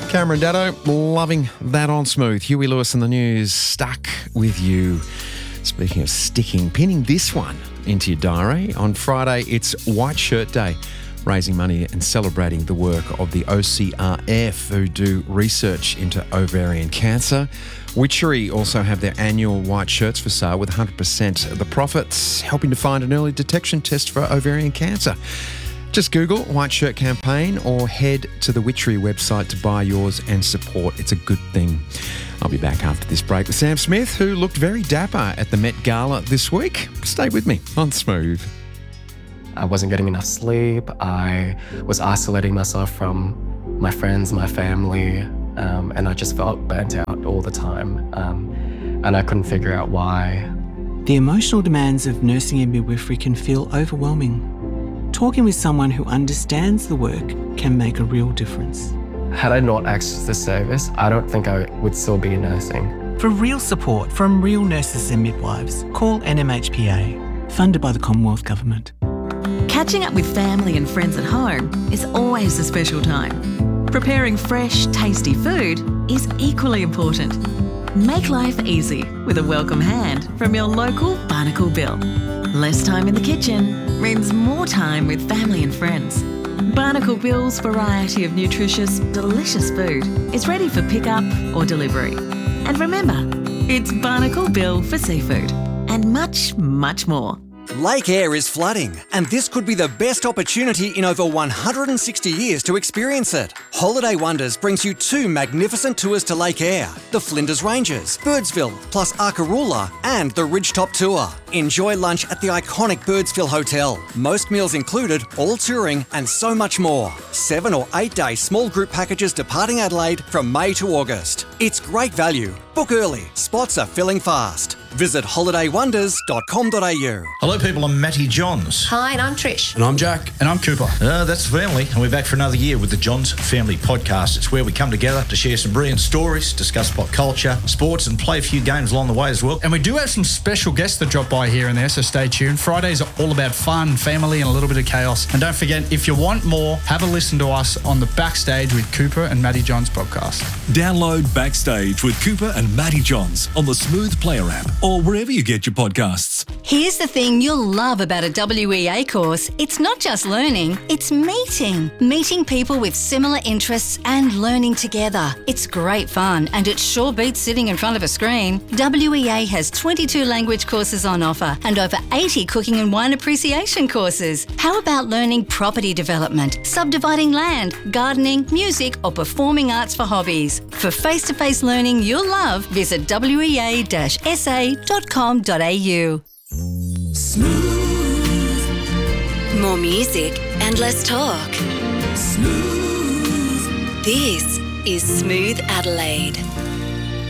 Cameron Daddo, loving that on Smooth. Huey Lewis in the news, stuck with you. Speaking of sticking, pinning this one into your diary. On Friday, it's White Shirt Day, raising money and celebrating the work of the OCRF, who do research into ovarian cancer. Witchery also have their annual white shirts for sale with 100% of the profits, helping to find an early detection test for ovarian cancer. Just Google White Shirt Campaign or head to the Witchery website to buy yours and support. It's a good thing. I'll be back after this break with Sam Smith, who looked very dapper at the Met Gala this week. Stay with me on Smooth. I wasn't getting enough sleep. I was isolating myself from my friends, my family, and I just felt burnt out all the time. And I couldn't figure out why. The emotional demands of nursing and midwifery can feel overwhelming. Talking with someone who understands the work can make a real difference. Had I not accessed this service, I don't think I would still be nursing. For real support from real nurses and midwives, call NMHPA, funded by the Commonwealth Government. Catching up with family and friends at home is always a special time. Preparing fresh, tasty food is equally important. Make life easy with a welcome hand from your local Barnacle Bill. Less time in the kitchen means more time with family and friends. Barnacle Bill's variety of nutritious, delicious food is ready for pickup or delivery. And remember, it's Barnacle Bill for seafood and much, much more. Lake Eyre is flooding, and this could be the best opportunity in over 160 years to experience it. Holiday Wonders brings you 2 magnificent tours to Lake Eyre, the Flinders Ranges, Birdsville, plus Arkaroola, and the Ridgetop Tour. Enjoy lunch at the iconic Birdsville Hotel. Most meals included, all touring, and so much more. 7 or 8 day small group packages departing Adelaide from May to August. It's great value. Book early. Spots are filling fast. Visit holidaywonders.com.au. Hello people, I'm Matty Johns. Hi, and I'm Trish. And I'm Jack. And I'm Cooper. That's the family, and we're back for another year with the Johns Family Podcast. It's where we come together to share some brilliant stories, discuss pop culture, sports, and play a few games along the way as well. And we do have some special guests that drop by here and there, so stay tuned. Fridays are all about fun, family, and a little bit of chaos. And don't forget, if you want more, have a listen to us on the Backstage with Cooper and Matty Johns podcast. Download Backstage with Cooper and Matty Johns on the Smooth Player app or wherever you get your podcasts. Here's the thing you'll love about a WEA course. It's not just learning, it's meeting. Meeting people with similar interests and learning together. It's great fun, and it sure beats sitting in front of a screen. WEA has 22 language courses on offer and over 80 cooking and wine appreciation courses. How about learning property development, subdividing land, gardening, music, or performing arts for hobbies? For face-to-face learning you'll love, visit wea-sa.com.au. Smooth. More music and less talk. Smooth. This is Smooth Adelaide.